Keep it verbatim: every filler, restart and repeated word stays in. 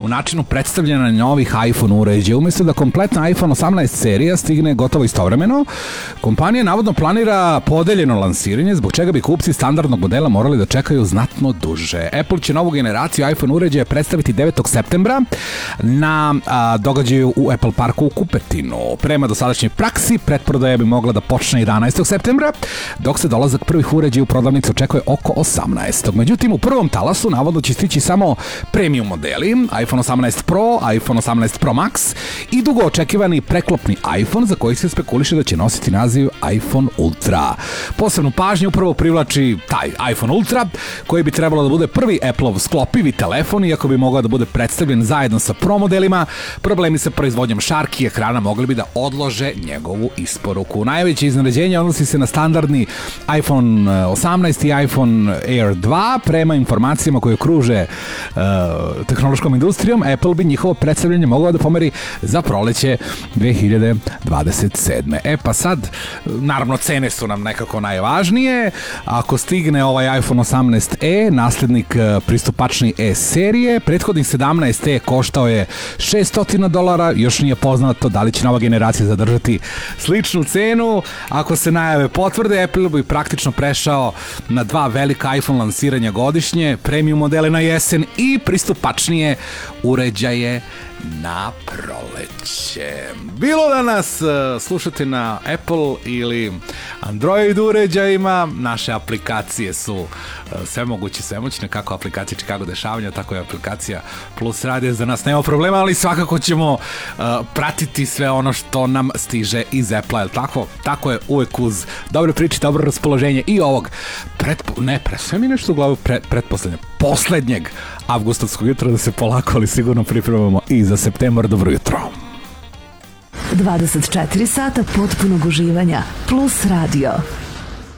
načinu predstavljanja novih iPhone uređaja. Umjesto da kompletna iPhone osamnaest serija stigne gotovo istovremeno, kompanija navodno planira podeljeno lansiranje, zbog čega bi kupci standardnog modela morali da čekaju znatno duže. Apple će novu generaciju iPhone uređaja predstaviti devetog septembra na a, događaju u Apple Parku u Kupetinu. Prema dosadašnjoj praksi, pretprodaja bi mogla da počne jedanaestog septembra, dok se dolazak prvih uređaja u prodavnicu očekuje oko osamnaestog Međutim, u prvom talasu navodno će stići samo premium modeli, iPhone osamnaest Pro, iPhone osamnaest Pro Max i dugo očekivani preklopni iPhone za koji se spekuliše da će nositi naziv iPhone Ultra. Posebnu pažnju upravo privlači taj iPhone Ultra, koji bi trebalo da bude prvi Apple-ov sklopivi telefon, iako bi mogao da bude predstavljen zajedno sa Pro modelima. Problemi sa proizvodnjom šarki i ekrana mogli bi da odlože njegovu isporuku. Najveće iznenađenje odnosi se na standardni iPhone osamnaest i iPhone Air dva. Prema informacijama koje kruže uh, tehnološkom industrijom, Apple bi njihovo predstavljanje mogao da pomeri za proleće dve hiljade dvadeset sedme E pa sad, naravno cene su nam nekako najvažnije. Ako stigne ovaj iPhone osamnaest E, naslednik pristupačni E serije, prethodnih sedamnaest E koštao je šessto dolara, još nije poznato da li će nova generacija zadržati sličnu cenu. Ako se najave potvrde, Apple bi praktično prešao na dva velika iPhone lansiranja godišnje, premium modele na jesen i pristupačnije uređaje na proleće. Bilo da nas uh, slušate na Apple ili Android uređajima, naše aplikacije su uh, sve moguće, sve moćne, kako aplikacija Chicago dešavanja, tako je aplikacija Plus Radio, za nas nema problema, ali svakako ćemo uh, pratiti sve ono što nam stiže iz Apple-a, jel tako? Tako je, uvek uz dobre priče, dobro raspoloženje i ovog pretpo, ne, pre, sve mi nešto u glavu pre, pretposlednje, poslednjeg avgustovskog jutra, da se polako, ali sigurno pripremamo i za septembar. Dobro jutro. dvadeset četiri sata potpunog uživanja. Plus Radio.